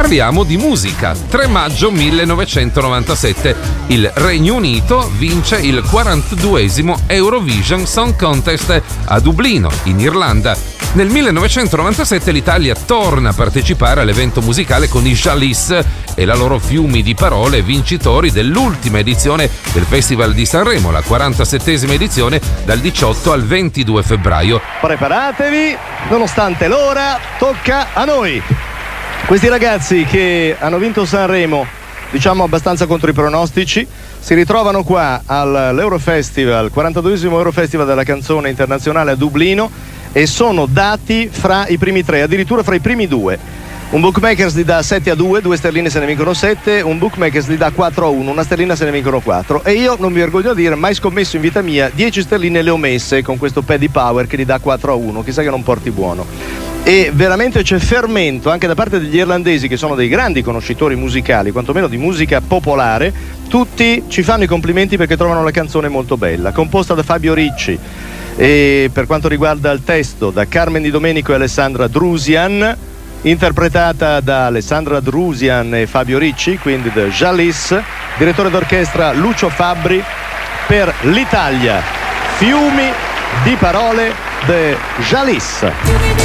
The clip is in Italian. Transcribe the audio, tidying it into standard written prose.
parliamo di musica. 3 maggio 1997 il Regno Unito vince il 42esimo Eurovision Song Contest a Dublino, in Irlanda. Nel 1997 l'Italia torna a partecipare all'evento musicale con i Jalis e la loro fiumi di parole, vincitori dell'ultima edizione del Festival di Sanremo, la 47esima edizione, dal 18 al 22 febbraio. Preparatevi, nonostante l'ora, tocca a noi. Questi ragazzi che hanno vinto Sanremo, diciamo abbastanza contro i pronostici, si ritrovano qua all'Eurofestival, 42esimo Eurofestival della canzone internazionale a Dublino, e sono dati fra i primi 3, addirittura fra i primi 2. Un bookmakers gli dà 7-2, 2 sterline se ne vincono 7, un bookmakers gli dà 4-1, una sterlina se ne vincono 4. E io non mi vergogno a dire, mai scommesso in vita mia, 10 sterline le ho messe con questo Paddy Power che gli dà 4-1, chissà che non porti buono. E veramente c'è fermento anche da parte degli irlandesi, che sono dei grandi conoscitori musicali, quantomeno di musica popolare. Tutti ci fanno i complimenti perché trovano la canzone molto bella, composta da Fabio Ricci, e per quanto riguarda il testo da Carmen Di Domenico e Alessandra Drusian, interpretata da Alessandra Drusian e Fabio Ricci, quindi The Jalis, direttore d'orchestra Lucio Fabbri. Per l'Italia, fiumi di parole The Jalis.